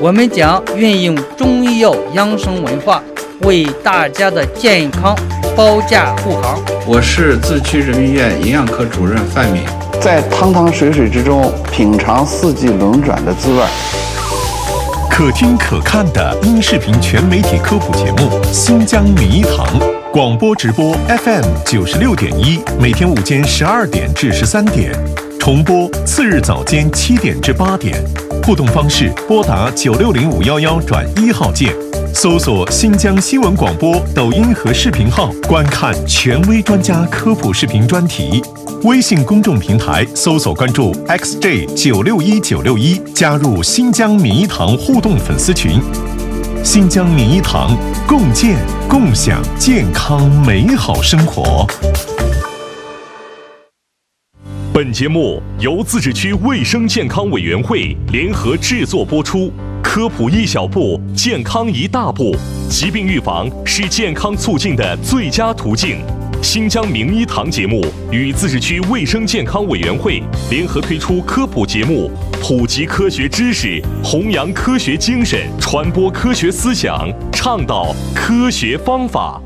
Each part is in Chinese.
我们将运用中医药养生文化，为大家的健康保驾护航。 我是自区人民医院营养科主任范敏， 在汤汤水水之中品尝四季轮转的滋味。 可听可看的音视频全媒体科普节目《新疆名医堂》，广播直播 FM 96.1，每天午间12点至13点，重播次日早间7点至8点。互动方式：拨打960511转1号键，搜索新疆新闻广播抖音和视频号，观看权威专家科普视频专题。微信公众平台搜索关注 XJ961961，加入新疆名医堂互动粉丝群。新疆名医堂，共建共享健康美好生活。 本节目由自治区卫生健康委员会联合制作播出。科普一小步，健康一大步。疾病预防是健康促进的最佳途径。新疆名医堂节目与自治区卫生健康委员会联合推出科普节目，普及科学知识，弘扬科学精神，传播科学思想，倡导科学方法。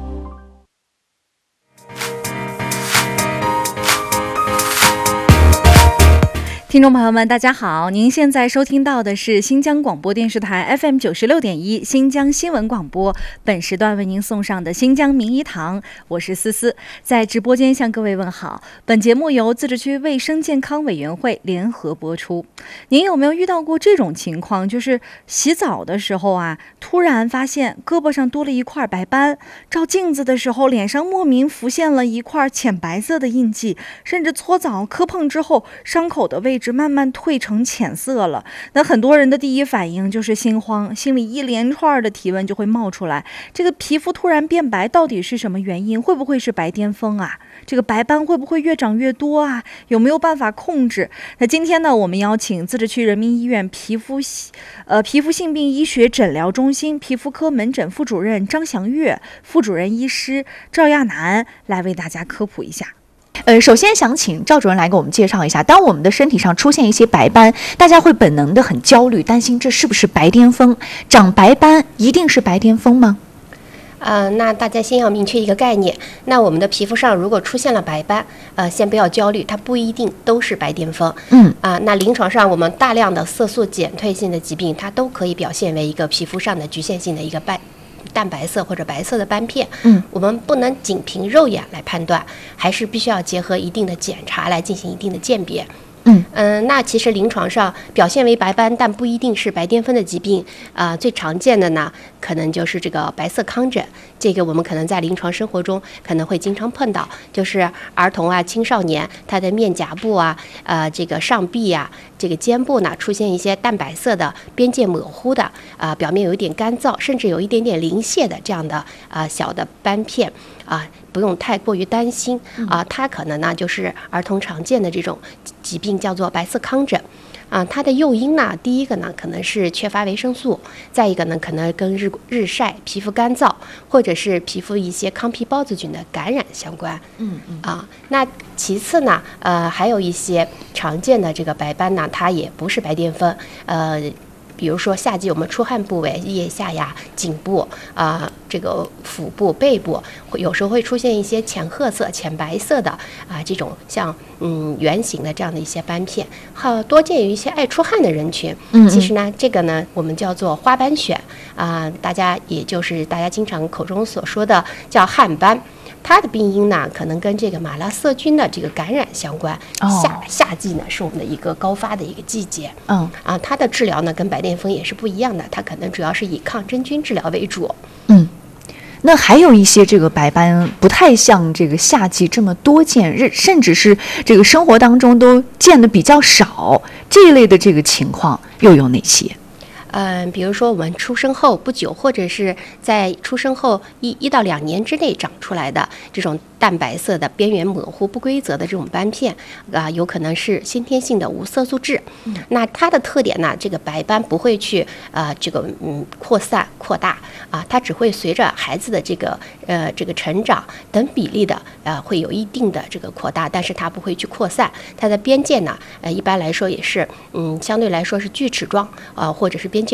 听众朋友们，大家好！您现在收听到的是新疆广播电视台 FM 96.1新疆新闻广播。本时段为您送上的新疆名医堂，我是思思，在直播间向各位问好。本节目由自治区卫生健康委员会联合播出。您有没有遇到过这种情况？就是洗澡的时候啊，突然发现胳膊上多了一块白斑，照镜子的时候脸上莫名浮现了一块浅白色的印记，甚至搓澡磕碰之后，伤口的位置慢慢褪成浅色了。那很多人的第一反应就是心慌，心里一连串的提问就会冒出来，这个皮肤突然变白到底是什么原因？会不会是白癜风啊？这个白斑会不会越长越多啊？有没有办法控制？那今天呢，我们邀请自治区人民医院皮肤性病医学诊疗中心皮肤科门诊副主任张祥月、副主任医师赵亚楠来为大家科普一下。 首先想请赵主任来给我们介绍一下，当我们的身体上出现一些白斑，大家会本能的很焦虑，担心这是不是白癜风？长白斑一定是白癜风吗？ 那大家先要明确一个概念，那我们的皮肤上如果出现了白斑，先不要焦虑，它不一定都是白癜风。那临床上我们大量的色素减退性的疾病，它都可以表现为一个皮肤上的局限性的一个淡白色或者白色的斑片。我们不能仅凭肉眼来判断，还是必须要结合一定的检查来进行一定的鉴别。那其实临床上表现为白斑但不一定是白癜风的疾病，最常见的呢，可能就是这个白色糠疹。这个我们可能在临床生活中可能会经常碰到，就是儿童啊、青少年，他的面颊部啊、这个上臂啊、这个肩部呢，出现一些淡白色的、边界模糊的、表面有一点干燥，甚至有一点点鳞屑的这样的小的斑片不用太过于担心它可能呢就是儿童常见的这种疾病，叫做白色糠疹。它的诱因呢，第一个呢可能是缺乏维生素，再一个呢可能跟日晒、皮肤干燥，或者是皮肤一些糠皮孢子菌的感染相关。那其次呢，还有一些常见的这个白斑呢，它也不是白癜风，比如说夏季我们出汗部位，腋下呀、颈部这个腹部、背部，有时候会出现一些浅褐色、浅白色的这种像圆形的这样的一些斑片，多见于一些爱出汗的人群。其实呢，这个呢我们叫做花斑癣也就是大家经常口中所说的叫汗斑。它的病因呢，可能跟这个马拉色菌的这个感染相关。夏季呢是我们的一个高发的一个季节。它的治疗呢跟白癜风也是不一样的，它可能主要是以抗真菌治疗为主。 那还有一些这个白斑不太像这个夏季这么多见，甚至是这个生活当中都见的比较少，这一类的这个情况又有哪些？ 比如说我们出生后不久，或者是在出生后1到2年之内长出来的这种淡白色的边缘模糊不规则的这种斑片有可能是先天性的无色素痣。那它的特点呢，这个白斑不会去扩散扩大它只会随着孩子的这个成长等比例的会有一定的这个扩大，但是它不会去扩散。它的边界呢一般来说也是相对来说是锯齿状或者是边界